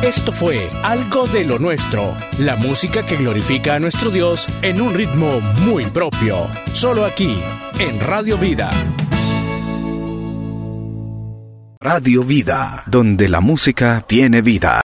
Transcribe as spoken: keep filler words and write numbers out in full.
Esto fue Algo de lo Nuestro, la música que glorifica a nuestro Dios en un ritmo muy propio. Solo aquí, en Radio Vida. Radio Vida, donde la música tiene vida.